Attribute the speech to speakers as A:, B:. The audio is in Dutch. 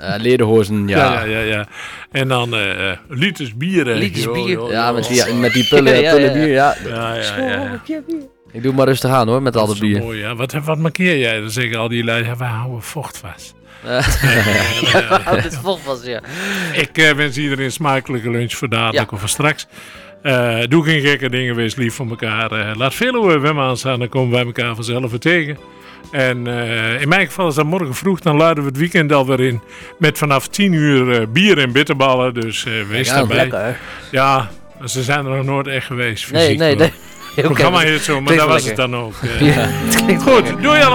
A: Lederhozen, ja.
B: Ja. En dan liters bier.
A: Liters bier. Ja, met die pullen bier, ja.
B: Ja.
A: Ik doe maar rustig aan hoor, met al dat bier.
B: Mooi, ja. Wat markeer jij? Dan zeggen al die lui, wij houden vocht vast.
A: Het is vocht vast, ja.
B: Ik wens iedereen een smakelijke lunch voor dadelijk of voor straks. Doe geen gekke dingen, wees lief voor elkaar. Laat veel wem aanstaan, dan komen wij elkaar vanzelf weer tegen. En in mijn geval is dat morgen vroeg, dan luiden we het weekend alweer in. Met vanaf 10 uur bier en bitterballen, dus wees daarbij.
A: Lekker.
B: Ja, ze zijn er nog nooit echt geweest. Fysiek
A: nee.
B: Het programma heet zo, maar dat was het dan ook.
A: Ja, het klinkt
B: goed, doei allemaal.